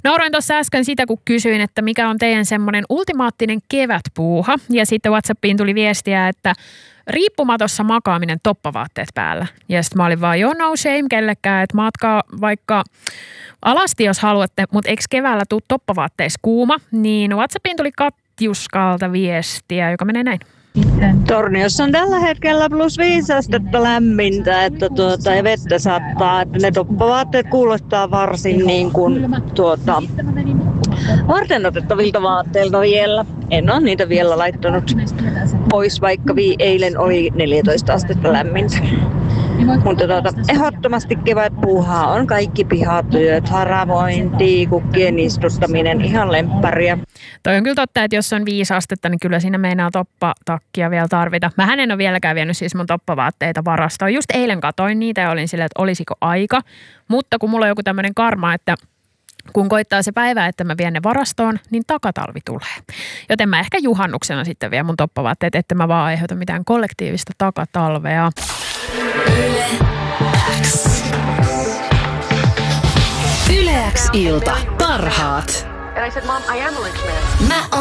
Nauroin tuossa äsken sitä, kun kysyin, että mikä on teidän semmoinen ultimaattinen kevätpuuha. Ja sitten WhatsAppiin tuli viestiä, että riippumatossa makaaminen toppavaatteet päällä. Ja sitten mä olin vaan, no shame kellekään, että matkaa vaikka alasti, jos haluatte, mutta eikö keväällä tuu toppavaatteissa kuuma? Niin WhatsAppiin tuli Katjuskalta viestiä, joka menee näin. Torniossa on tällä hetkellä +5 astetta lämmintä, että ja vettä saattaa, että ne toppavaatteet kuulostaa varsin niin kuin varten otettavilta vaatteilta vielä. En ole niitä vielä laittanut pois, vaikka eilen oli 14 astetta lämmintä. Mutta ehdottomasti kevätpuuhaa on kaikki pihatyöt, haravointi, kukkien istuttaminen, ihan lemppäriä. Toi on kyllä totta, että jos on 5 astetta, niin kyllä siinä meinaa toppatakkia vielä tarvita. Mähän en ole vieläkään vienyt siis mun toppavaatteita varastoon. Just eilen katoin niitä ja olin silleen, että olisiko aika. Mutta kun mulla on joku tämmöinen karma, että kun koittaa se päivä, että mä vien ne varastoon, niin takatalvi tulee. Joten mä ehkä juhannuksena sitten vien mun toppavaatteet, että mä vaan aiheuta mitään kollektiivista takatalvea. Yle X ilta. Parhaat. And I said, Mom, I am a rich man. Mä